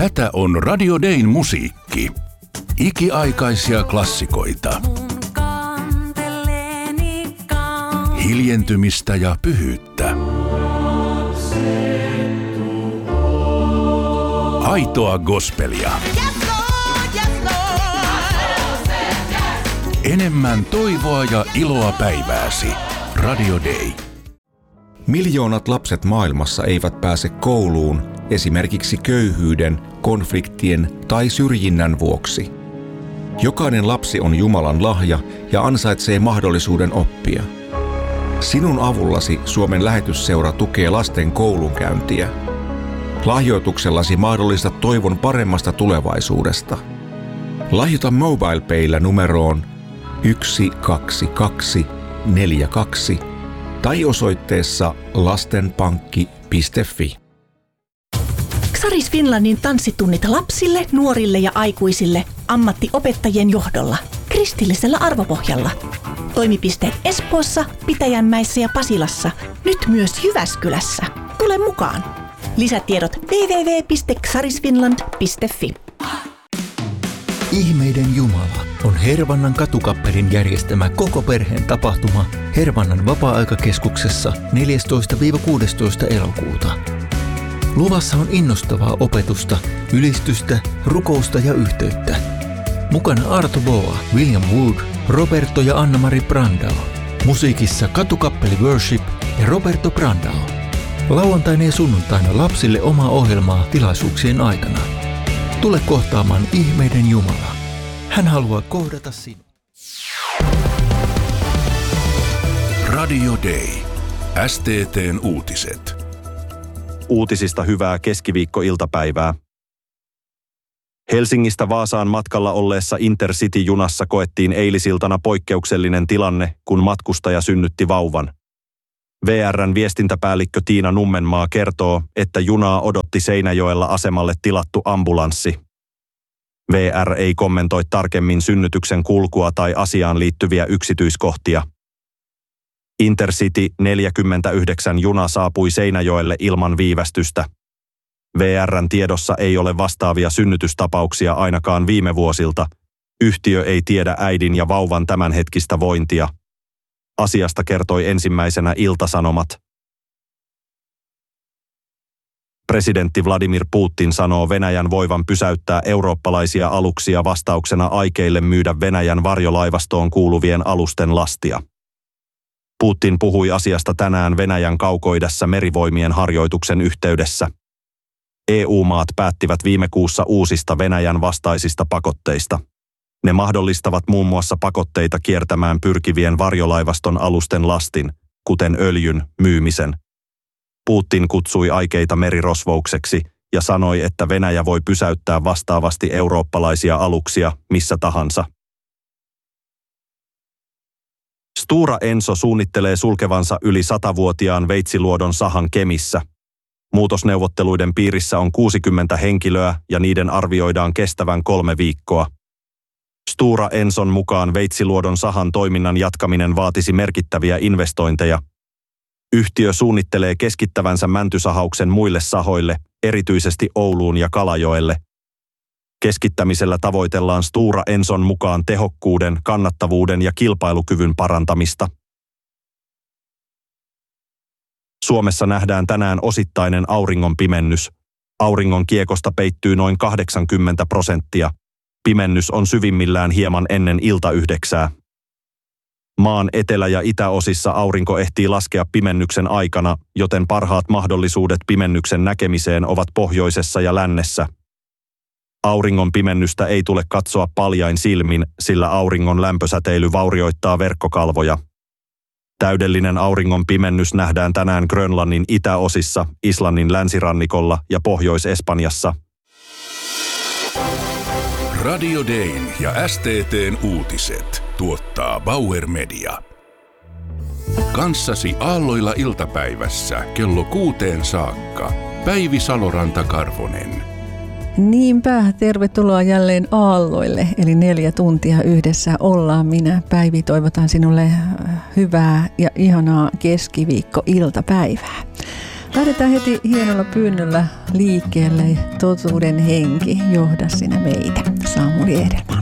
Tätä on Radio Dayn musiikki. Ikiaikaisia klassikoita. Hiljentymistä ja pyhyyttä. Aitoa gospelia. Enemmän toivoa ja iloa päivääsi. Radio Day. Miljoonat lapset maailmassa eivät pääse kouluun esimerkiksi köyhyyden, konfliktien tai syrjinnän vuoksi. Jokainen lapsi on Jumalan lahja ja ansaitsee mahdollisuuden oppia. Sinun avullasi Suomen lähetysseura tukee lasten koulunkäyntiä. Lahjoituksellasi mahdollistat toivon paremmasta tulevaisuudesta. Lahjoita MobilePaylla numeroon 12242 tai osoitteessa lastenpankki.fi. Xaris Finlandin tanssitunnit lapsille, nuorille ja aikuisille ammattiopettajien johdolla, kristillisellä arvopohjalla. Toimipisteet Espoossa, Pitäjänmäessä ja Pasilassa, nyt myös Jyväskylässä. Tule mukaan! Lisätiedot www.xarisfinland.fi. Ihmeiden Jumala on Hervannan katukappelin järjestämä koko perheen tapahtuma Hervannan vapaa-aikakeskuksessa 14-16 elokuuta. Luvassa on innostavaa opetusta, ylistystä, rukousta ja yhteyttä. Mukana Arto Boa, William Wood, Roberto ja Anna-Mari Brandao. Musiikissa katukappeli Worship ja Roberto Brandao. Lauantaina ja sunnuntaina lapsille omaa ohjelmaa tilaisuuksien aikana. Tule kohtaamaan ihmeiden Jumala. Hän haluaa kohdata sinut. Radio Day. STT:n uutiset. Uutisista hyvää keskiviikkoiltapäivää. Helsingistä Vaasaan matkalla olleessa Intercity-junassa koettiin eilisiltana poikkeuksellinen tilanne, kun matkustaja synnytti vauvan. VR:n viestintäpäällikkö Tiina Nummenmaa kertoo, että junaa odotti Seinäjoella asemalle tilattu ambulanssi. VR ei kommentoi tarkemmin synnytyksen kulkua tai asiaan liittyviä yksityiskohtia. Intercity 49 juna saapui Seinäjoelle ilman viivästystä. VR:n tiedossa ei ole vastaavia synnytystapauksia ainakaan viime vuosilta. Yhtiö ei tiedä äidin ja vauvan tämänhetkistä vointia. Asiasta kertoi ensimmäisenä Ilta-Sanomat. Presidentti Vladimir Putin sanoo Venäjän voivan pysäyttää eurooppalaisia aluksia vastauksena aikeille myydä Venäjän varjolaivastoon kuuluvien alusten lastia. Putin puhui asiasta tänään Venäjän kaukoidässä merivoimien harjoituksen yhteydessä. EU-maat päättivät viime kuussa uusista Venäjän vastaisista pakotteista. Ne mahdollistavat muun muassa pakotteita kiertämään pyrkivien varjolaivaston alusten lastin, kuten öljyn, myymisen. Putin kutsui aikeita merirosvoukseksi ja sanoi, että Venäjä voi pysäyttää vastaavasti eurooppalaisia aluksia missä tahansa. Stora Enso suunnittelee sulkevansa yli 100-vuotiaan Veitsiluodon sahan Kemissä. Muutosneuvotteluiden piirissä on 60 henkilöä ja niiden arvioidaan kestävän 3 viikkoa. Stora Enson mukaan Veitsiluodon sahan toiminnan jatkaminen vaatisi merkittäviä investointeja. Yhtiö suunnittelee keskittävänsä mäntysahauksen muille sahoille, erityisesti Ouluun ja Kalajoelle. Keskittämisellä tavoitellaan Stora Enson mukaan tehokkuuden, kannattavuuden ja kilpailukyvyn parantamista. Suomessa nähdään tänään osittainen auringonpimennys. Auringon kiekosta peittyy noin 80%. Pimennys on syvimmillään hieman ennen iltayhdeksää. Maan etelä- ja itäosissa aurinko ehtii laskea pimennyksen aikana, joten parhaat mahdollisuudet pimennyksen näkemiseen ovat pohjoisessa ja lännessä. Auringon pimennystä ei tule katsoa paljain silmin, sillä auringon lämpösäteily vaurioittaa verkkokalvoja. Täydellinen auringon pimennys nähdään tänään Grönlannin itäosissa, Islannin länsirannikolla ja Pohjois-Espanjassa. Radio Dayn ja STT:n uutiset tuottaa Bauer Media. Kanssasi aalloilla iltapäivässä kello 6 saakka. Päivi Saloranta-Karvonen. Niinpä, tervetuloa jälleen aalloille, eli 4 tuntia yhdessä ollaan. Minä, Päivi, toivotan sinulle hyvää ja ihanaa keskiviikko-iltapäivää. Lähdetään heti hienolla pyynnöllä liikkeelle. Totuuden henki, johda sinä meitä. Samuli Ehdelman.